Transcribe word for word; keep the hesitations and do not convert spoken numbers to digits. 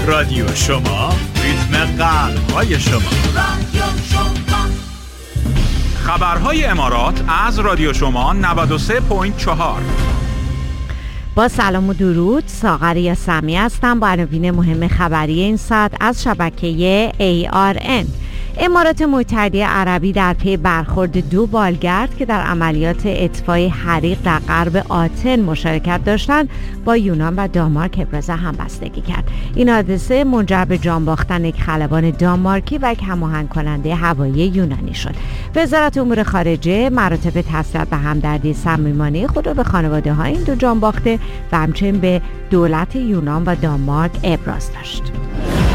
رادیو شما، ریتم قلب‌های شما. رادیو شما. خبرهای امارات از رادیو شما نود و سه ممیز چهار. با سلام و درود، ساغر سمی هستم با عناوین مهم خبری این ساعت از شبکه ای آر ان. امارات متحده عربی در پی برخورد دو بالگرد که در عملیات اطفای حریق در غرب آتن مشارکت داشتند با یونان و دانمارک ابراز همبستگی کرد. این حادثه منجر به جان باختن یک خلبان دانمارکی و یک هماهنگ کننده هوایی یونانی شد. وزارت امور خارجه مراتب تسلیت و همدردی صمیمانه خود را به خانواده های این دو جان باخته و همچنین به دولت یونان و دانمارک ابراز داشت.